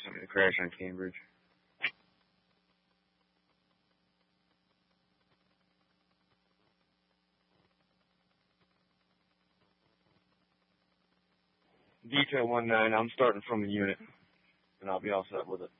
something to crash on Cambridge. Detail 19, I'm starting from the unit, and I'll be all set with it.